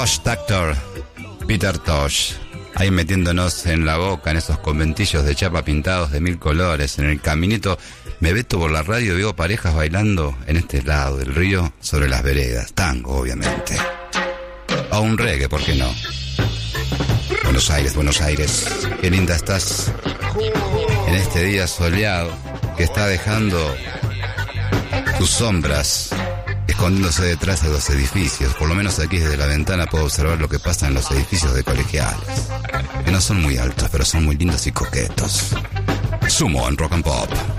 Tosh Doctor, Peter Tosh, ahí metiéndonos en la boca en esos conventillos de chapa pintados de 1000 colores. En el caminito me veto por la radio y veo parejas bailando en este lado del río sobre las veredas. Tango, obviamente. O un reggae, ¿por qué no? Buenos Aires, qué linda estás en este día soleado que está dejando tus sombras escondiéndose detrás de los edificios. Por lo menos aquí desde la ventana puedo observar lo que pasa en los edificios de colegiales, que no son muy altos, pero son muy lindos y coquetos. Sumo en Rock and Pop.